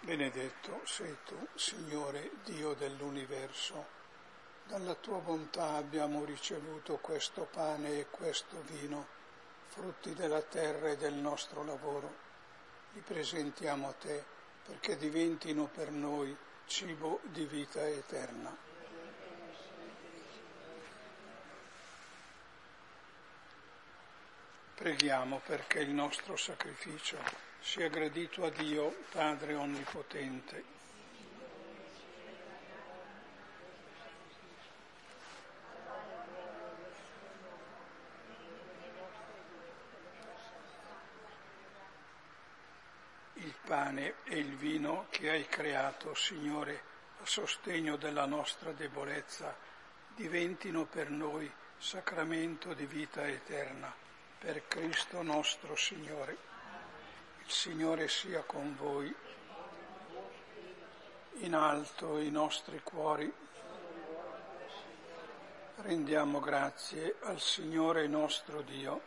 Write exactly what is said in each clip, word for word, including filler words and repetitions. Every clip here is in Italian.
Benedetto sei tu, Signore Dio dell'universo. Dalla tua bontà abbiamo ricevuto questo pane e questo vino, frutti della terra e del nostro lavoro. Li presentiamo a te perché diventino per noi cibo di vita eterna. Preghiamo perché il nostro sacrificio sia gradito a Dio, Padre Onnipotente. Il pane e il vino che hai creato, Signore, a sostegno della nostra debolezza, diventino per noi sacramento di vita eterna. Per Cristo nostro Signore. Il Signore sia con voi. In alto i nostri cuori. Rendiamo grazie al Signore nostro Dio.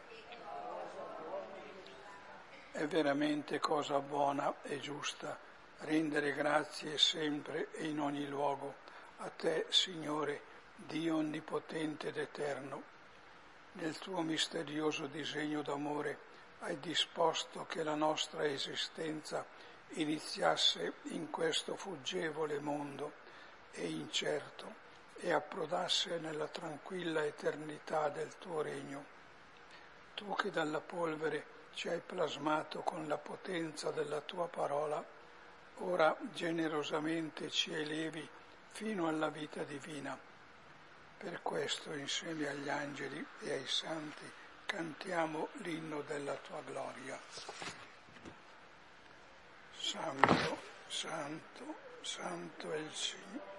È veramente cosa buona e giusta rendere grazie sempre e in ogni luogo a te, Signore, Dio onnipotente ed eterno. Nel tuo misterioso disegno d'amore hai disposto che la nostra esistenza iniziasse in questo fuggevole mondo e incerto e approdasse nella tranquilla eternità del tuo regno. Tu che dalla polvere ci hai plasmato con la potenza della tua parola, ora generosamente ci elevi fino alla vita divina. Per questo, insieme agli angeli e ai santi, cantiamo l'inno della tua gloria. Santo, santo, santo è il Signore.